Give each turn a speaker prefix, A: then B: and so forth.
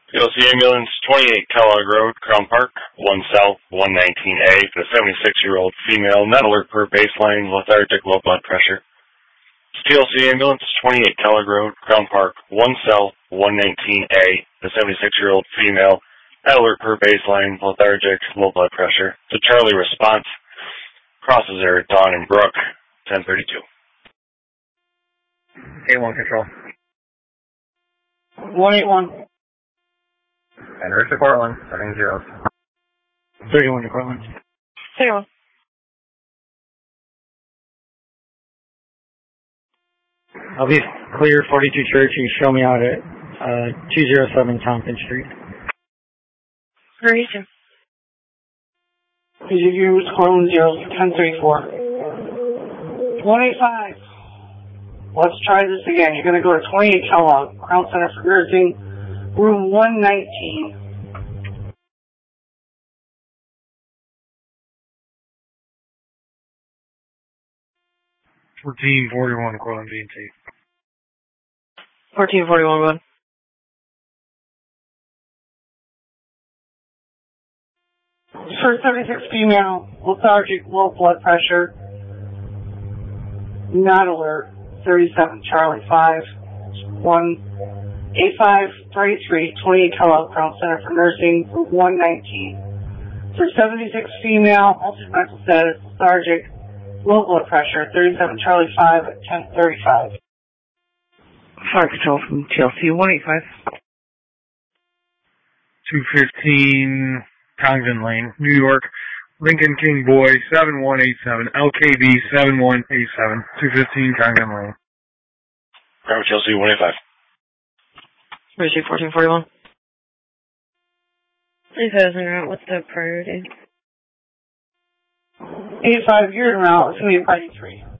A: TLC ambulance, 28 Kellogg Road, Crown Park, 1 South, 119A, for the 76-year-old female, not alert per baseline, lethargic, low blood pressure. TLC ambulance, 28 Kellogg Road, Crown Park, 1 South, 119A, the 76-year-old female, not alert per baseline, lethargic, low blood pressure. The Charlie response, crosses are Dawn and Brook, 1032.
B: A1 control.
C: 181.
B: And Rick to Cortland, setting zeros.
C: 31 to Cortland.
D: 31.
C: I'll be clear 42 Church. You show me out at 207 Tompkins Street.
D: 32.
C: Could you use Cortland 1034? 185. Let's try this again. You're going to go to 28 Kellogg, Crown Center for Nursing, room 119.
B: $1441 Cortland B&T.
D: 1441, go ahead.
C: For 36 female, lethargic, low blood pressure, not alert, 37 Charlie 5, 18533, 28 Kellogg, Crown Center for Nursing, 119. For 76 female, altered mental status, lethargic, low blood pressure, 37 Charlie 5 at 1035.
D: Fire control from TLC 185.
B: 215 Congdon Lane, New York. Lincoln King Boy 7187, LKB 7187, 215 Congdon Lane.
A: Bravo TLC 185.
D: 32 1441. If I was out, what's the priority?
C: 85 years from now, it's going to be priority 3.